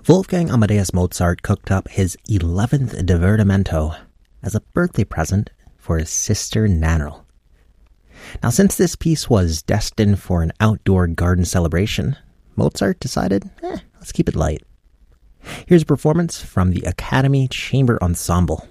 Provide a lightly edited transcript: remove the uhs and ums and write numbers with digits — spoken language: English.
Wolfgang Amadeus Mozart cooked up his 11th Divertimento as a birthday present for his sister Nannerl. Now, since this piece was destined for an outdoor garden celebration, Mozart decided, let's keep it light. Here's a performance from the Academy Chamber Ensemble.